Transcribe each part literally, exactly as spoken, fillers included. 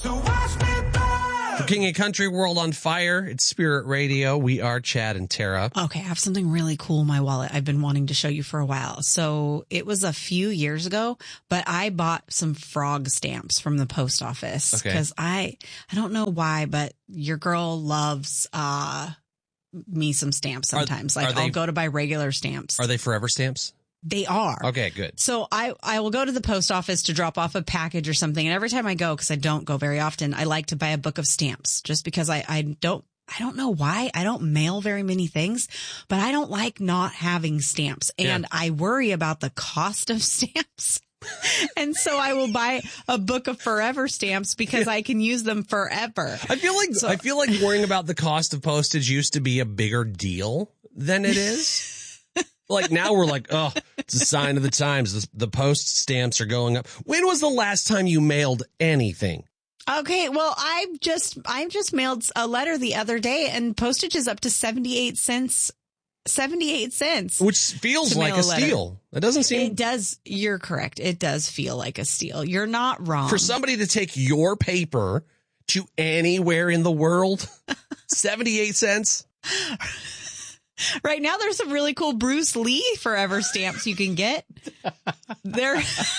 So watch me burn. For King and Country World on Fire, it's Spirit Radio. We are Chad and Tara. Okay, I have something really cool in my wallet I've been wanting to show you for a while. So it was a few years ago, but I bought some frog stamps from the post office Okay. because I, I don't know why, but your girl loves uh me some stamps sometimes. Are- like are they- I'll go to buy regular stamps. Are they forever stamps? They are. Okay, good. So I, I will go to the post office to drop off a package or something. And every time I go, because I don't go very often, I like to buy a book of stamps just because I, I don't, I don't know why. I don't mail very many things, but I don't like not having stamps. And Yeah. I worry about the cost of stamps. And so I will buy a book of forever stamps because I can use them forever. I feel like So- I feel like worrying about the cost of postage used to be a bigger deal than it is. Like now we're like, oh, it's a sign of the times. The, the post stamps are going up. When was the last time you mailed anything? Okay, well, I just I just mailed a letter the other day, and postage is up to seventy-eight cents. seventy-eight cents. Which feels To like mail a a letter. steal. That doesn't seem It does. You're correct. It does feel like a steal. You're not wrong. for somebody to take your paper to anywhere in the world. seventy-eight cents. Right now, there's some really cool Bruce Lee forever stamps you can get. There.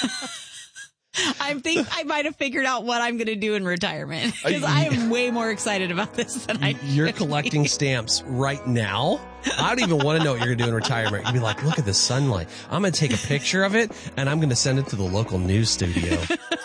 I think I might have figured out what I'm going to do in retirement because I am way more excited about this than I. You're should be. collecting stamps right now. I don't even want to know what you're going to do in retirement. You'd be like, look at the sunlight. I'm going to take a picture of it and I'm going to send it to the local news studio.